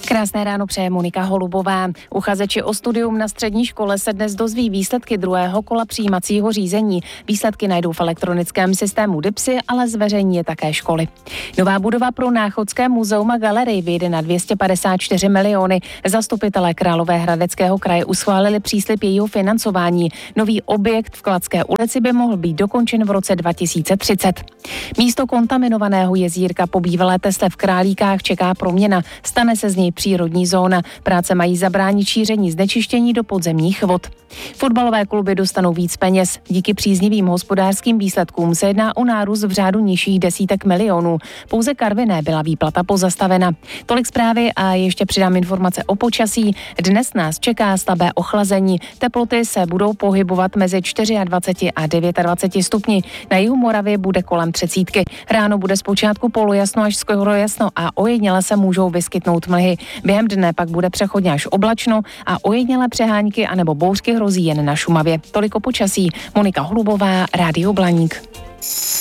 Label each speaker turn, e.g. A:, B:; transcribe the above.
A: Krásné ráno přeje Monika Holubová. Uchazeči o studium na střední škole se dnes dozví výsledky druhého kola přijímacího řízení. Výsledky najdou v elektronickém systému DIPSy, ale zveřejní je také školy. Nová budova pro Náchodské muzeum a galerii vyjde na 254 miliony. Zastupitelé Královéhradeckého kraje uschválili příslib jejího financování. Nový objekt v Kladské ulici by mohl být dokončen v roce 2030. Místo kontaminovaného jezírka po bývalé Tesle v Králíkách čeká proměna. Stane se z něj přírodní zóna. Práce mají zabránit šíření znečištění do podzemních vod. Fotbalové kluby dostanou víc peněz. Díky příznivým hospodářským výsledkům se jedná o nárůst v řádu nižších desítek milionů. Pouze Karviné byla výplata pozastavena. Tolik zprávy a ještě přidám informace o počasí. Dnes nás čeká slabé ochlazení. Teploty se budou pohybovat mezi 24 a 29 stupni. Na jihu Moravy bude kolem 30. Ráno bude zpočátku polojasno až skoro jasno a ojediněle se můžou vyskytnout mlhy. Během dne pak bude přechodně až oblačno a ojedinělé přehánky anebo bouřky hrozí jen na Šumavě. Toliko počasí. Monika Holubová, Rádio Blaník.